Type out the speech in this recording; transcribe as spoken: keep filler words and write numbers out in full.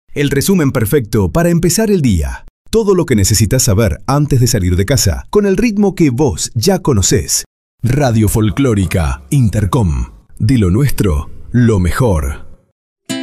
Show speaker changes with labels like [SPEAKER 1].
[SPEAKER 1] El resumen perfecto para empezar el día. Todo lo que necesitas saber antes de salir de casa, con el ritmo que vos ya conocés. Radio Folclórica Intercom. De lo nuestro, lo mejor.